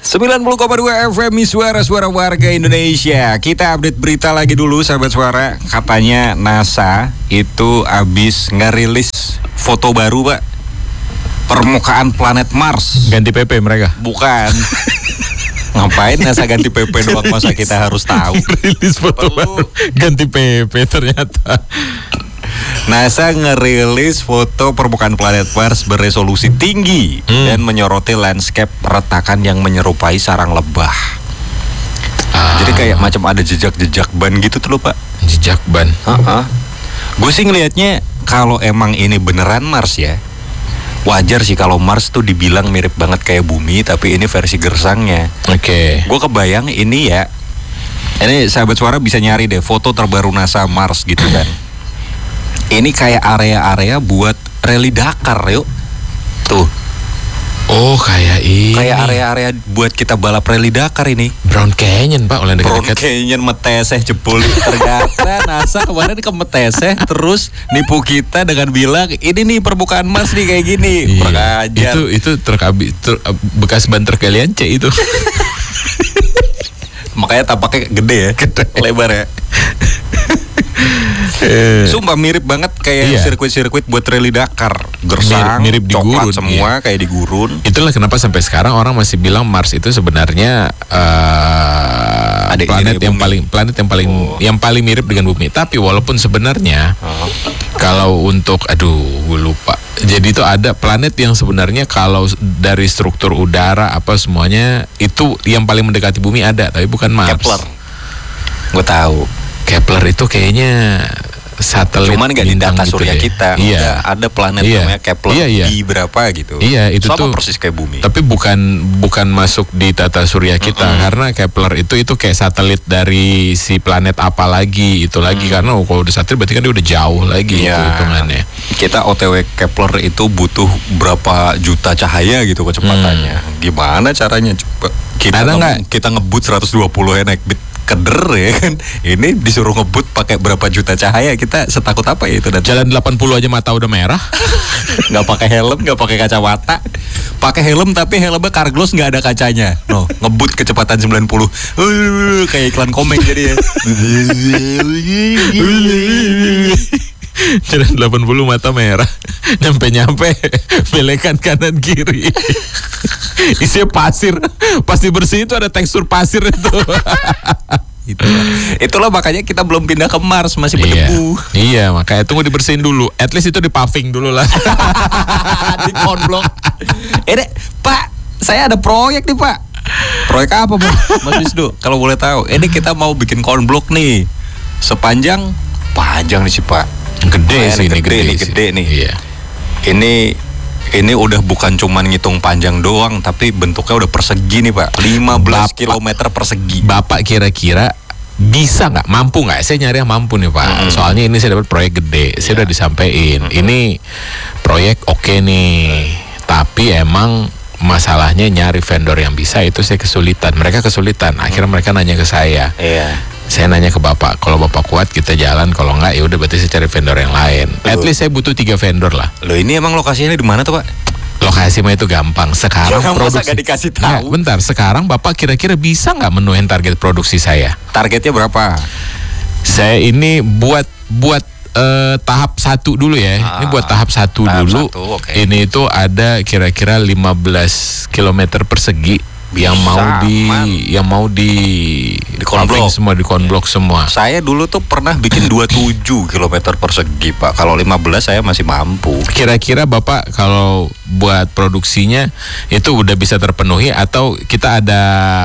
90,2 FM Suara Warga Indonesia. Kita update berita lagi dulu sahabat suara. Katanya NASA itu habis ngerilis foto baru Pak, permukaan planet Mars. Ganti PP mereka? Bukan. Ngapain NASA ganti PP doang, masa kita harus tahu? Rilis foto baru ganti PP ternyata. NASA ngerilis foto permukaan planet Mars beresolusi tinggi dan menyoroti landscape retakan yang menyerupai sarang lebah. Jadi kayak macam ada jejak-jejak ban gitu tuh loh Pak. Jejak ban. Gue sih ngelihatnya kalau emang ini beneran Mars ya, wajar sih kalau Mars tuh dibilang mirip banget kayak bumi, tapi ini versi gersangnya. Oke. Gue kebayang ini ya, ini sahabat suara bisa nyari deh foto terbaru NASA Mars gitu kan. Ini kayak area-area buat rally Dakar yuk. Tuh. Oh kayak ini. Kayak area-area buat kita balap rally Dakar ini. Brown Canyon Pak, oleh dekat-dekat. Brown Canyon meteseh jebol. Ternyata NASA kemarin ke meteseh terus nipu kita dengan bilang ini nih permukaan Mars nih kayak gini. Iya. Itu bekas ban truk kalian C itu. Makanya tampaknya gede ya, lebar ya. Sumpah mirip banget kayak sirkuit-sirkuit buat rally Dakar. Gersang, mirip di coklat gurun, semua kayak di gurun. Itulah kenapa sampai sekarang orang masih bilang Mars itu sebenarnya planet yang paling mirip dengan bumi. Tapi walaupun sebenarnya kalau untuk gue lupa. Jadi itu ada planet yang sebenarnya kalau dari struktur udara apa semuanya itu yang paling mendekati bumi ada, tapi bukan Mars. Kepler. Gue tahu. Kepler itu kayaknya satelit. Cuman nggak di data surya gitu kita. Iya. Ada planet namanya Kepler di berapa gitu. Iya, itu sama tuh persis kayak bumi. Tapi bukan masuk di tata surya kita karena Kepler itu kayak satelit dari si planet apa lagi itu lagi karena kalau udah satelit berarti kan dia udah jauh lagi itu hitungannya. Kita OTW Kepler itu butuh berapa juta cahaya gitu kecepatannya. Gimana caranya coba? Kita ngebut 120 ya naik bit keder ya kan. Ini disuruh ngebut pakai berapa juta cahaya, kita setakut apa ya itu? Jalan 80 aja mata udah merah. Nggak pakai helm, nggak pakai kacamata. Pakai helm tapi helmnya carglass nggak ada kacanya. No, ngebut kecepatan 90. Kayak iklan komeng jadi ya. Jalan 80 mata merah. Nyampe belekan kanan kiri. Isinya pasir bersih itu ada tekstur pasir itu. Itulah makanya kita belum pindah ke Mars, masih berdebu. Iya, makanya tunggu dibersihin dulu. At least itu dipaving dulu lah. Di konblok. Pak, saya ada proyek nih Pak. Proyek apa Mas Wisnu? Kalau boleh tahu. Ini kita mau bikin konblok nih. Panjang nih sih Pak. Gede nih. Iya. Ini udah bukan cuman ngitung panjang doang, tapi bentuknya udah persegi nih Pak. 15 km persegi. Bapak kira-kira bisa nggak, mampu nggak? Saya nyari yang mampu nih Pak. Soalnya ini saya dapat proyek gede, saya udah disampaikan. Ini proyek oke nih, tapi emang masalahnya nyari vendor yang bisa itu saya kesulitan. Mereka kesulitan. Akhirnya mereka nanya ke saya. Saya nanya ke Bapak, kalau Bapak kuat kita jalan, kalau enggak ya udah berarti saya cari vendor yang lain. At least saya butuh 3 vendor lah. Loh, ini emang lokasinya di mana tuh Pak? Lokasi mah itu gampang. Sekarang produksi. Masa gak dikasih tahu? Bentar, sekarang Bapak kira-kira bisa nggak menuhin target produksi saya? Targetnya berapa? Saya ini buat tahap 1 dulu ya. Ini buat tahap 1 dulu. Ini itu ada kira-kira 15 km persegi. Yang mau di konblok semua, di konblok semua. Saya dulu tuh pernah bikin 27 km persegi Pak. Kalau 15 saya masih mampu. Kira-kira Bapak kalau buat produksinya itu udah bisa terpenuhi atau kita ada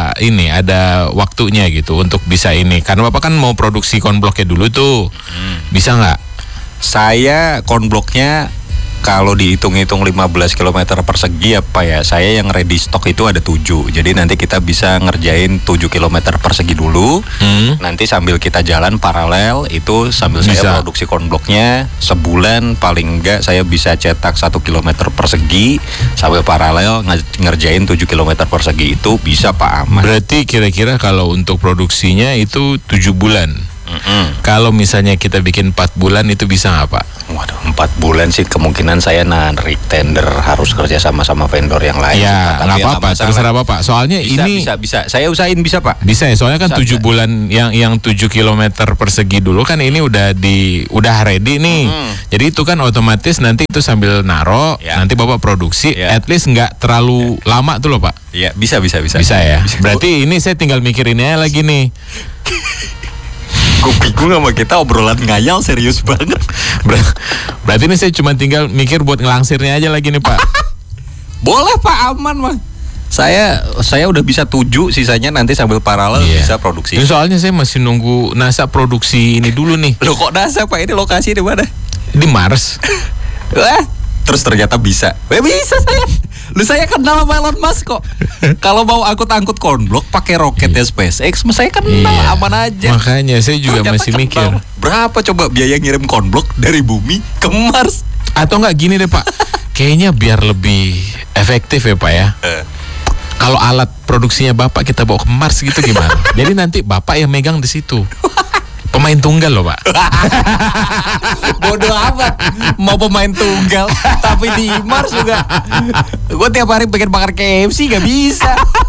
waktunya gitu untuk bisa ini? Karena Bapak kan mau produksi konbloknya dulu tuh. Bisa nggak? Saya konbloknya kalau dihitung-hitung 15 km persegi apa ya, saya yang ready stock itu ada 7. Jadi nanti kita bisa ngerjain 7 km persegi dulu. Nanti sambil kita jalan paralel itu sambil saya produksi konbloknya, sebulan paling enggak saya bisa cetak 1 km persegi sambil paralel ngerjain 7 km persegi itu bisa Pak, aman. Berarti kira-kira kalau untuk produksinya itu 7 bulan. Kalau misalnya kita bikin 4 bulan itu bisa nggak Pak? Waduh, 4 bulan sih kemungkinan saya narik tender harus kerja sama vendor yang lain. Ya nggak apa-apa, terserah Bapak. Soalnya bisa. Saya usahain bisa Pak. Bisa ya, soalnya kan 7 bulan yang 7 kilometer persegi dulu kan ini udah ready nih. Jadi itu kan otomatis nanti itu sambil naro, nanti Bapak produksi, at least nggak terlalu lama tuh loh Pak. Iya, bisa. Bisa ya. Berarti ini saya tinggal mikirinnya lagi nih. Gue bingung sama kita obrolan ngayal serius banget. Berarti ini saya cuma tinggal mikir buat ngelangsirnya aja lagi nih Pak. Boleh Pak, aman Bang. Saya udah bisa 7, sisanya nanti sambil paralel bisa produksi. Ini soalnya saya masih nunggu NASA produksi ini dulu nih. Loh kok NASA Pak, ini lokasi di mana? Di Mars. Wah, terus ternyata bisa. Bisa saya. Saya kenal sama Elon Musk kok. Kalau mau angkut cornblock pakai roketnya SpaceX, saya kenal, aman aja. Makanya saya juga masih mikir. Berapa coba biaya ngirim cornblock dari bumi ke Mars? Atau enggak gini deh Pak. Kayaknya biar lebih efektif ya Pak ya. Kalau alat produksinya Bapak kita bawa ke Mars gitu gimana? Jadi nanti Bapak yang megang di situ. Pemain tunggal loh Pak. Bodoh amat. Mau pemain tunggal tapi di Mars juga. Gue tiap hari pengen makan KFC gak bisa.